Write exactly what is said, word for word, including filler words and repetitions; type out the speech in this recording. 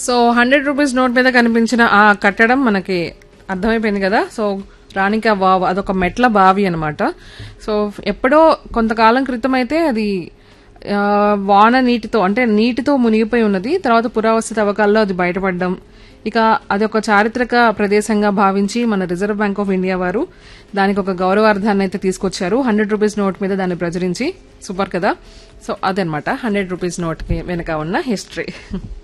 So hundred rupees note మీద కనిపించిన ఆ కట్టడం మనకి అర్థమైపోయింది కదా. సో రాణిక వావ్ అదొక మెట్ల బావి అనమాట. సో ఎప్పుడో కొంతకాలం క్రితం అయితే అది ఆ, వాన నీటితో అంటే నీటితో మునిగిపోయి ఉన్నది. తర్వాత పురావస్తు తవ్వకాల్లో అది బయటపడడం, ఇక అది ఒక చారిత్రక ప్రదేశంగా భావించి మన రిజర్వ్ బ్యాంక్ ఆఫ్ ఇండియా వారు దానికి ఒక గౌరవార్థాన్ని అయితే తీసుకొచ్చారు. హండ్రెడ్ రూపీస్ నోట్ మీద దాన్ని ప్రచురించి. సూపర్ కదా. సో అదనమాట హండ్రెడ్ రూపీస్ నోట్ కి వెనక ఉన్న హిస్టరీ.